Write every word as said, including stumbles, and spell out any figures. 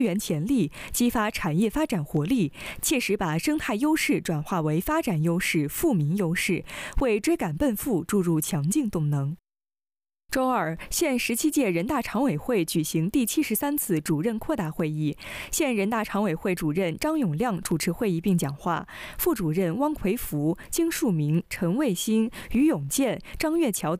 源潜力，激发产业发展活力，切实把生态优势转化为发展优势、富民优势，为追赶奔赴注入强劲动能。周二，县十七届人大常委会举行第七十三次主任扩大会议，县人大常委会主任张永亮主持会议并讲话，副主任汪奎福、金树明、陈卫星、于永健、张月桥等